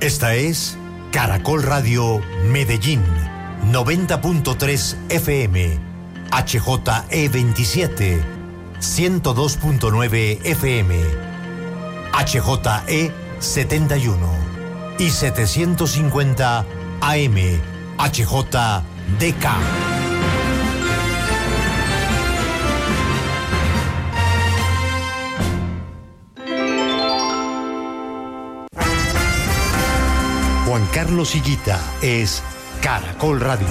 Esta es Caracol Radio Medellín, 90.3 FM, HJE27, 102.9 FM, HJE71 y 750 AM, HJDK. Juan Carlos Higuita es Caracol Radio.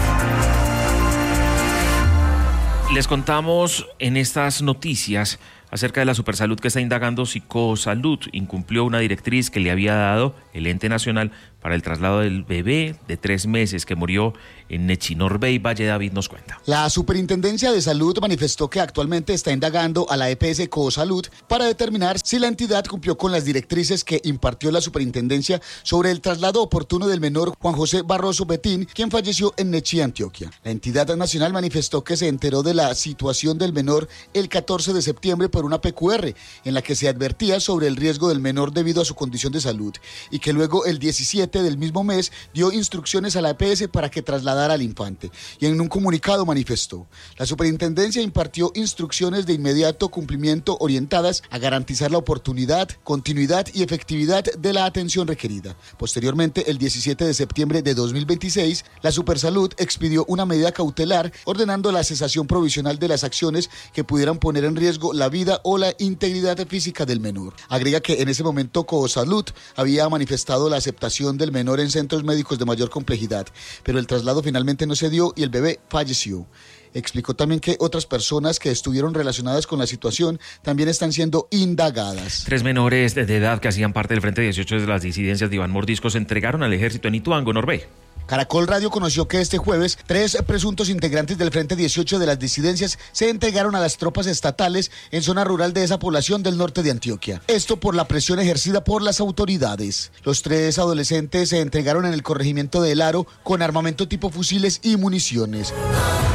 Les contamos en estas noticias acerca de la Supersalud que está indagando si Cosalud incumplió una directriz que le había dado el ente nacional para el traslado del bebé de 3 meses que murió en Nechí-Norbey. Valle David nos cuenta. La Superintendencia de Salud manifestó que actualmente está indagando a la EPS Cosalud para determinar si la entidad cumplió con las directrices que impartió la Superintendencia sobre el traslado oportuno del menor Juan José Barroso Betín, quien falleció en Nechí, Antioquia. La entidad nacional manifestó que se enteró de la situación del menor el 14 de septiembre por una PQR en la que se advertía sobre el riesgo del menor debido a su condición de salud y que luego el 17 del mismo mes dio instrucciones a la EPS para que trasladara al infante, y en un comunicado manifestó: la superintendencia impartió instrucciones de inmediato cumplimiento orientadas a garantizar la oportunidad, continuidad y efectividad de la atención requerida. Posteriormente, el 17 de septiembre de 2026, la Supersalud expidió una medida cautelar ordenando la cesación provisional de las acciones que pudieran poner en riesgo la vida o la integridad física del menor. Agrega que en ese momento Cosalud había manifestado la aceptación del menor en centros médicos de mayor complejidad, pero el traslado finalmente no se dio y el bebé falleció. Explicó también que otras personas que estuvieron relacionadas con la situación también están siendo indagadas. 3 menores de edad que hacían parte del Frente 18 de las disidencias de Iván Mordisco se entregaron al ejército en Ituango, Norbey. Caracol Radio conoció que este jueves 3 presuntos integrantes del Frente 18 de las disidencias se entregaron a las tropas estatales en zona rural de esa población del norte de Antioquia. Esto por la presión ejercida por las autoridades. Los 3 adolescentes se entregaron en el corregimiento de El Aro con armamento tipo fusiles y municiones.